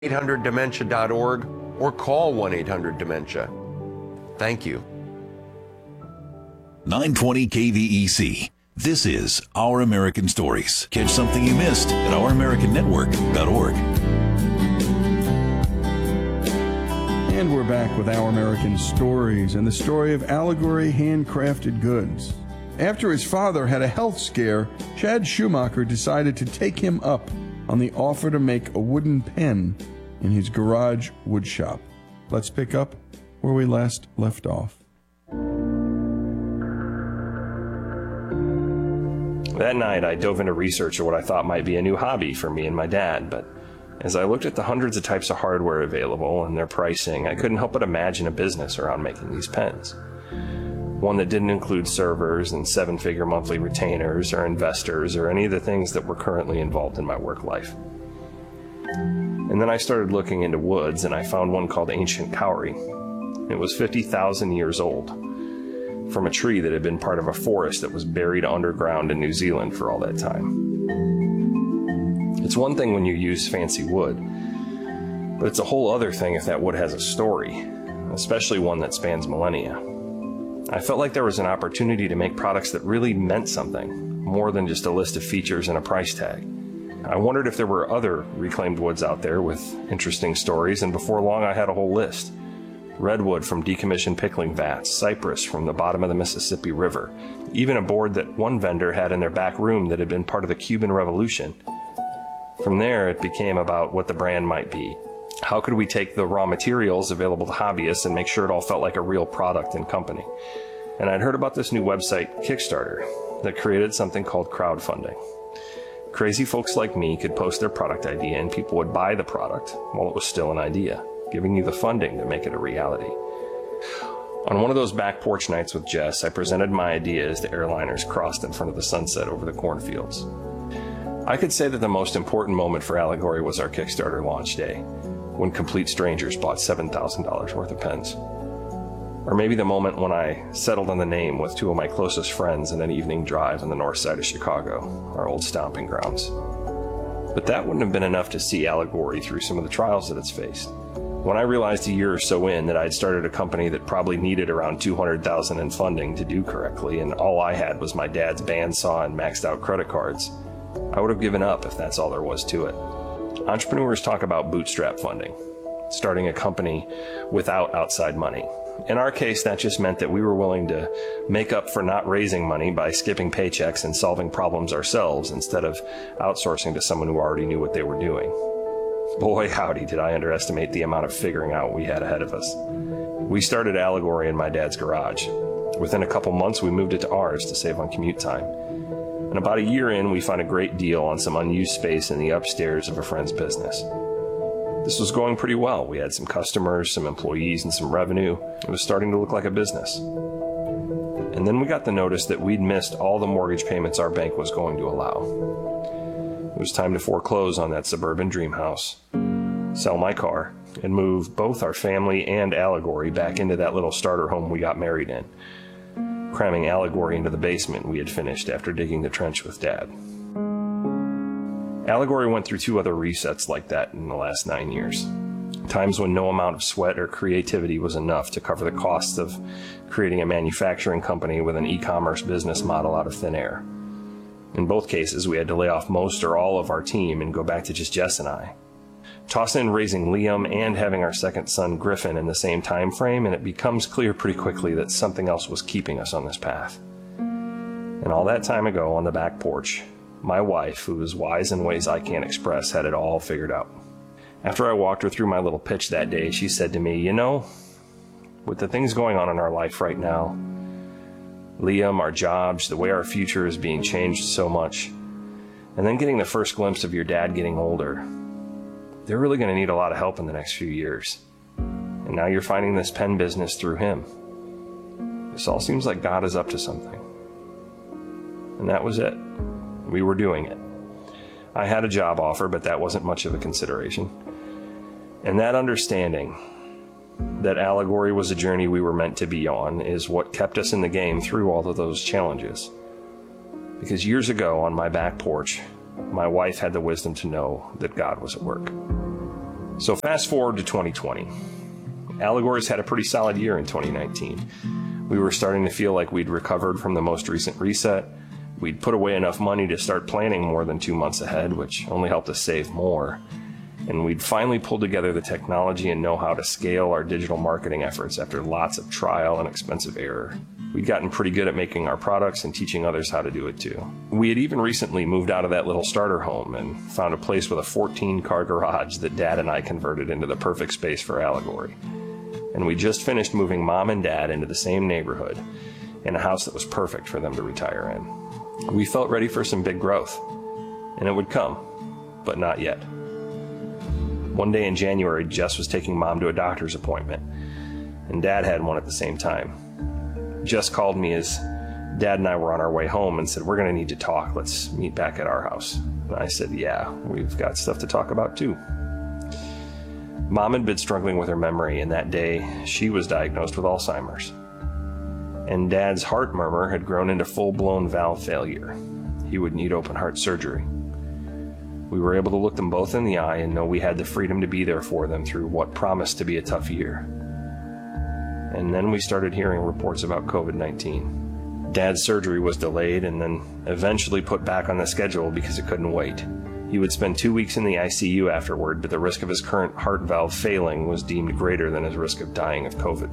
800dementia.org or call 1-800-DEMENTIA. Thank you. 920 KVEC. This is Our American Stories. Catch something you missed at ouramericannetwork.org. And we're back with Our American Stories and the story of Allegory Handcrafted Goods. After his father had a health scare, Chad Schumacher decided to take him up on the offer to make a wooden pen in his garage wood shop. Let's pick up where we last left off. That night, I dove into research of what I thought might be a new hobby for me and my dad, but as I looked at the hundreds of types of hardware available and their pricing, I couldn't help but imagine a business around making these pens. One that didn't include servers and seven-figure monthly retainers or investors or any of the things that were currently involved in my work life. And then I started looking into woods, and I found one called Ancient Kauri. It was 50,000 years old, from a tree that had been part of a forest that was buried underground in New Zealand for all that time. It's one thing when you use fancy wood, but it's a whole other thing if that wood has a story, especially one that spans millennia. I felt like there was an opportunity to make products that really meant something, more than just a list of features and a price tag. I wondered if there were other reclaimed woods out there with interesting stories, and before long I had a whole list. Redwood from decommissioned pickling vats, cypress from the bottom of the Mississippi River, even a board that one vendor had in their back room that had been part of the Cuban Revolution. From there, it became about what the brand might be. How could we take the raw materials available to hobbyists and make sure it all felt like a real product and company? And I'd heard about this new website, Kickstarter, that created something called crowdfunding. Crazy folks like me could post their product idea and people would buy the product while it was still an idea, giving you the funding to make it a reality. On one of those back porch nights with Jess, I presented my idea as the airliners crossed in front of the sunset over the cornfields. I could say that the most important moment for Allegory was our Kickstarter launch day, when complete strangers bought $7,000 worth of pens. Or maybe the moment when I settled on the name with two of my closest friends in an evening drive on the north side of Chicago, our old stomping grounds. But that wouldn't have been enough to see Allegory through some of the trials that it's faced. When I realized a year or so in that I'd started a company that probably needed around $200,000 in funding to do correctly, and all I had was my dad's bandsaw and maxed out credit cards, I would have given up if that's all there was to it. Entrepreneurs talk about bootstrap funding, starting a company without outside money. In our case, that just meant that we were willing to make up for not raising money by skipping paychecks and solving problems ourselves instead of outsourcing to someone who already knew what they were doing. Boy, howdy, did I underestimate the amount of figuring out we had ahead of us. We started Allegory in my dad's garage. Within a couple months, we moved it to ours to save on commute time. And about a year in, we found a great deal on some unused space in the upstairs of a friend's business. This was going pretty well. We had some customers, some employees, and some revenue. It was starting to look like a business. And then we got the notice that we'd missed all the mortgage payments our bank was going to allow. It was time to foreclose on that suburban dream house, sell my car, and move both our family and Allegory back into that little starter home we got married in, cramming Allegory into the basement we had finished after digging the trench with Dad. Allegory went through 2 other resets like that in the last 9 years. Times when no amount of sweat or creativity was enough to cover the costs of creating a manufacturing company with an e-commerce business model out of thin air. In both cases, we had to lay off most or all of our team and go back to just Jess and I. Toss in raising Liam and having our second son, Griffin, in the same time frame, and it becomes clear pretty quickly that something else was keeping us on this path. And all that time ago on the back porch, my wife, who is wise in ways I can't express, had it all figured out. After I walked her through my little pitch that day, she said to me, "You know, with the things going on in our life right now, Liam, our jobs, the way our future is being changed so much, and then getting the first glimpse of your dad getting older, they're really going to need a lot of help in the next few years. And now you're finding this pen business through him. This all seems like God is up to something." And that was it. We were doing it. I had a job offer, but that wasn't much of a consideration. And that understanding that Allegory was a journey we were meant to be on is what kept us in the game through all of those challenges. Because years ago on my back porch, my wife had the wisdom to know that God was at work. So fast forward to 2020. Allegory's had a pretty solid year in 2019. We were starting to feel like we'd recovered from the most recent reset. We'd put away enough money to start planning more than 2 months ahead, which only helped us save more. And we'd finally pulled together the technology and know-how to scale our digital marketing efforts after lots of trial and expensive error. We'd gotten pretty good at making our products and teaching others how to do it too. We had even recently moved out of that little starter home and found a place with a 14-car garage that Dad and I converted into the perfect space for Allegory. And we just finished moving Mom and Dad into the same neighborhood in a house that was perfect for them to retire in. We felt ready for some big growth, and it would come, but not yet. One day in January, Jess was taking Mom to a doctor's appointment, and Dad had one at the same time. Jess called me as Dad and I were on our way home and said, "We're going to need to talk. Let's meet back at our house." And I said, "Yeah, we've got stuff to talk about too." Mom had been struggling with her memory, and that day she was diagnosed with Alzheimer's. And Dad's heart murmur had grown into full-blown valve failure. He would need open heart surgery. We were able to look them both in the eye and know we had the freedom to be there for them through what promised to be a tough year. And then we started hearing reports about COVID-19. Dad's surgery was delayed and then eventually put back on the schedule because it couldn't wait. He would spend 2 weeks in the ICU afterward, but the risk of his current heart valve failing was deemed greater than his risk of dying of COVID.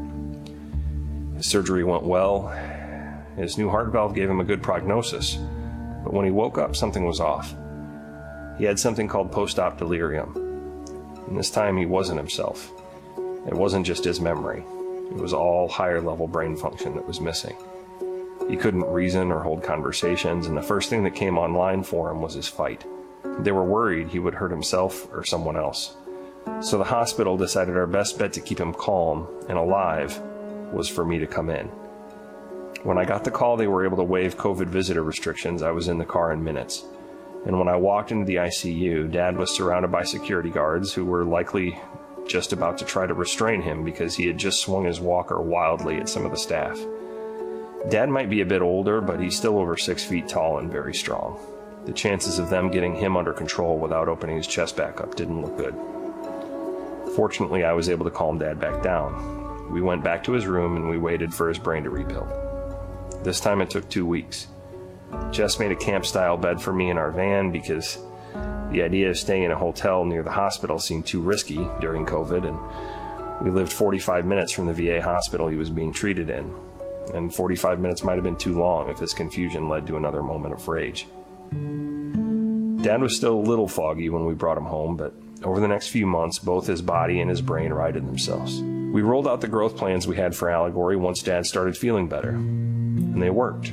His surgery went well. His new heart valve gave him a good prognosis, but when he woke up, something was off. He had something called post-op delirium, and this time he wasn't himself. It wasn't just his memory. It was all higher-level brain function that was missing. He couldn't reason or hold conversations, and the first thing that came online for him was his fight. They were worried he would hurt himself or someone else. So the hospital decided our best bet to keep him calm and alive was for me to come in. When I got the call they were able to waive COVID visitor restrictions, I was in the car in minutes. And when I walked into the ICU, Dad was surrounded by security guards who were likely just about to try to restrain him because he had just swung his walker wildly at some of the staff. Dad might be a bit older, but he's still over 6 feet tall and very strong. The chances of them getting him under control without opening his chest back up didn't look good. Fortunately, I was able to calm Dad back down. We went back to his room and we waited for his brain to rebuild. This time it took 2 weeks. Jess made a camp-style bed for me in our van because the idea of staying in a hotel near the hospital seemed too risky during COVID, and we lived 45 minutes from the VA hospital he was being treated in. And 45 minutes might have been too long if his confusion led to another moment of rage. Dad was still a little foggy when we brought him home, but over the next few months, both his body and his brain righted themselves. We rolled out the growth plans we had for Allegory once Dad started feeling better, and they worked.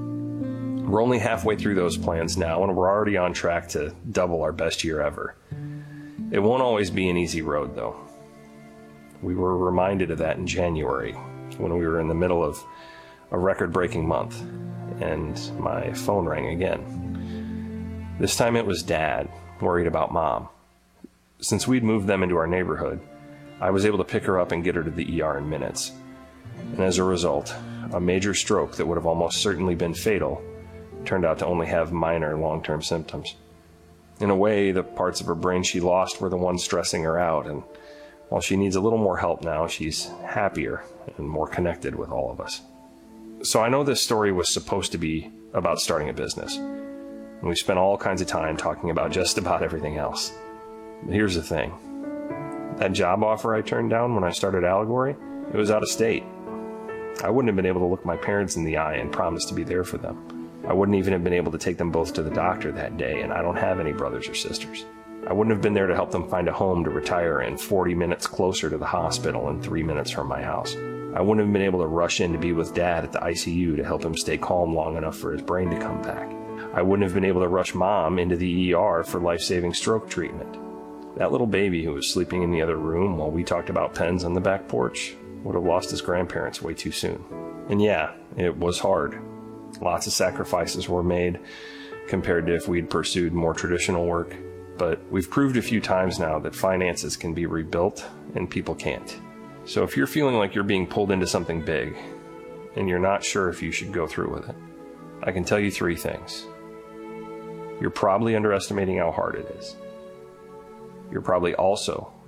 We're only halfway through those plans now, and we're already on track to double our best year ever. It won't always be an easy road, though. We were reminded of that in January, when we were in the middle of a record-breaking month, and my phone rang again. This time it was Dad, worried about Mom. Since we'd moved them into our neighborhood, I was able to pick her up and get her to the ER in minutes. And as a result, a major stroke that would have almost certainly been fatal turned out to only have minor long-term symptoms. In a way, the parts of her brain she lost were the ones stressing her out, and while she needs a little more help now, she's happier and more connected with all of us. So I know this story was supposed to be about starting a business, and we spent all kinds of time talking about just about everything else. But here's the thing. That job offer I turned down when I started Allegory, it was out of state. I wouldn't have been able to look my parents in the eye and promise to be there for them. I wouldn't even have been able to take them both to the doctor that day, and I don't have any brothers or sisters. I wouldn't have been there to help them find a home to retire in 40 minutes closer to the hospital and 3 minutes from my house. I wouldn't have been able to rush in to be with Dad at the ICU to help him stay calm long enough for his brain to come back. I wouldn't have been able to rush Mom into the ER for life-saving stroke treatment. That little baby who was sleeping in the other room while we talked about pens on the back porch would have lost his grandparents way too soon. And yeah, it was hard. Lots of sacrifices were made compared to if we'd pursued more traditional work. But we've proved a few times now that finances can be rebuilt and people can't. So if you're feeling like you're being pulled into something big and you're not sure if you should go through with it, I can tell you 3 things. You're probably underestimating how hard it is. You're probably also